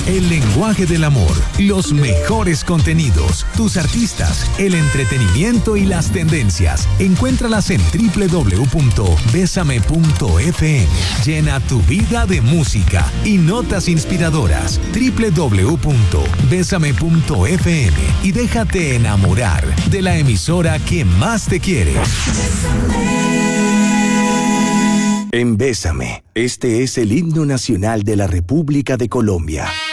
el lenguaje del amor, los mejores contenidos, tus artistas, el entretenimiento y las tendencias. Encuéntralas en www.besame.fm. Llena tu vida de música y notas inspiradoras. www.besame.fm y déjate enamorar de la emisora que más te quiere. En Bésame, este es el himno nacional de la República de Colombia.